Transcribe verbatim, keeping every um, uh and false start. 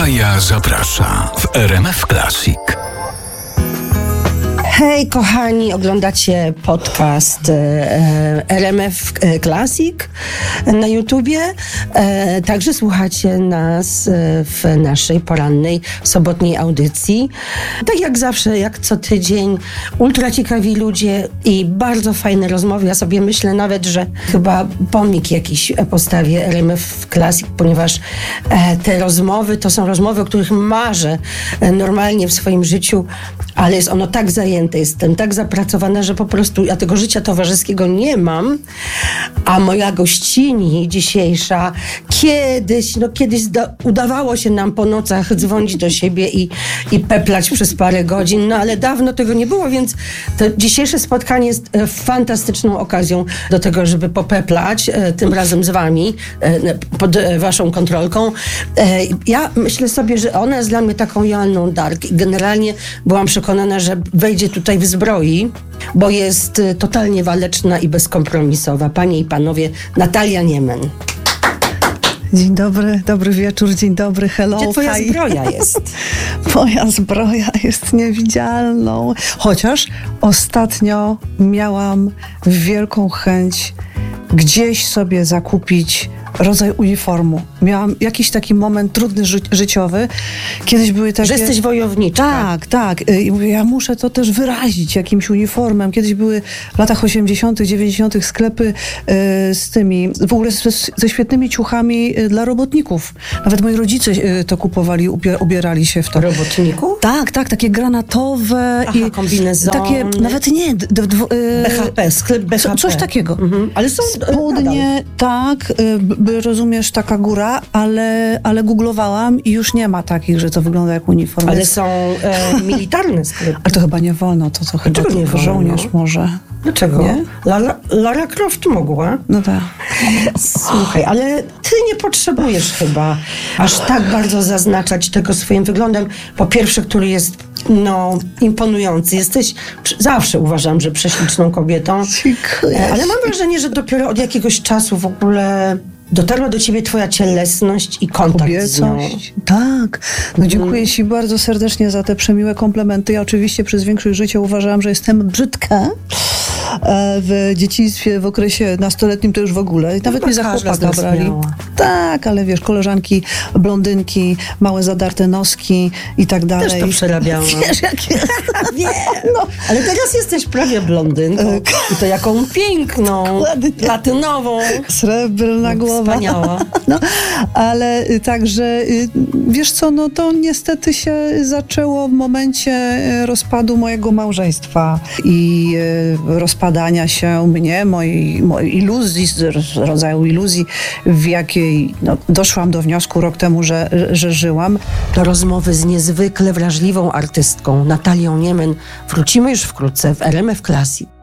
Kaja zaprasza w R M F Classic. Hej kochani, oglądacie podcast e, R M F Classic na YouTubie, e, także słuchacie nas w naszej porannej, sobotniej audycji. Tak jak zawsze, jak co tydzień, ultra ciekawi ludzie i bardzo fajne rozmowy. Ja sobie myślę nawet, że chyba pomnik jakiś postawię R M F Classic, ponieważ e, te rozmowy to są rozmowy, o których marzę e, normalnie w swoim życiu, ale jest ono tak zajęte. Jestem tak zapracowana, że po prostu ja tego życia towarzyskiego nie mam, a moja gościni dzisiejsza kiedyś, no kiedyś zda- udawało się nam po nocach dzwonić do siebie i, i peplać przez parę godzin, no ale dawno tego nie było, więc to dzisiejsze spotkanie jest e, fantastyczną okazją do tego, żeby popeplać, e, tym razem z wami, e, pod e, waszą kontrolką. E, ja myślę sobie, że ona jest dla mnie taką Joanną Dark i generalnie byłam przekonana, że wejdzie tutaj w zbroi, bo jest totalnie waleczna i bezkompromisowa. Panie i panowie, Natalia Niemen. Dzień dobry, dobry wieczór, dzień dobry, hello. Gdzie twoja hi. zbroja jest? Moja zbroja jest niewidzialną. Chociaż ostatnio miałam wielką chęć gdzieś sobie zakupić rodzaj uniformu. Miałam jakiś taki moment trudny ży- życiowy. Kiedyś były takie... Że jesteś wojowniczka. Tak, tak. I mówię, ja muszę to też wyrazić jakimś uniformem. Kiedyś były w latach osiemdziesiątych, dziewięćdziesiątych sklepy y, z tymi, w ogóle z, ze świetnymi ciuchami y, dla robotników. Nawet moi rodzice y, to kupowali, ubier- ubierali się w to. Robotników? Tak, tak, takie granatowe. Aha, i kombinezony. Takie, nawet nie, d- d- d- y, B H P, sklep B H P. Co, coś takiego. Mhm. Ale są Spodnie, tak, y, b- rozumiesz, taka góra, ale, ale googlowałam i już nie ma takich, że to wygląda jak uniform. Ale są e, militarne sklepy. Ale to chyba nie wolno, to co chyba Dlaczego nie to wolno? żołnierz może. Dlaczego? Nie? Lara, Lara Croft mogła. No tak. Słuchaj, ale ty nie potrzebujesz chyba aż tak bardzo zaznaczać tego swoim wyglądem. Po pierwsze, który jest no imponujący. Jesteś, zawsze uważam, że prześliczną kobietą. Dziękuję. Ale mam wrażenie, że dopiero od jakiegoś czasu w ogóle dotarła do ciebie twoja cielesność i kontakt z nią. Kobiecość. Tak. No dziękuję ci bardzo serdecznie za te przemiłe komplementy. Ja oczywiście przez większość życia uważałam, że jestem brzydka. W dzieciństwie, w okresie nastoletnim to już w ogóle. I nawet Chyba mnie za każda z chłopaka nas brali. miała. Tak, ale wiesz, koleżanki, blondynki, małe zadarte noski i tak dalej. Też to przerabiałam. Wiesz, jak jest. Wiem. No, ale teraz jesteś prawie blondynką. I to jaką piękną, Dokładnie. platynową. Srebrna głowa. Wspaniała. No, ale y, także, y, wiesz co, no to niestety się zaczęło w momencie y, rozpadu mojego małżeństwa i y, rozpadania się mnie, mojej, mojej iluzji, z z rodzaju iluzji, w jakiej no, doszłam do wniosku rok temu, że, że żyłam. Do rozmowy z niezwykle wrażliwą artystką Natalią Niemen wrócimy już wkrótce w R M F Classic.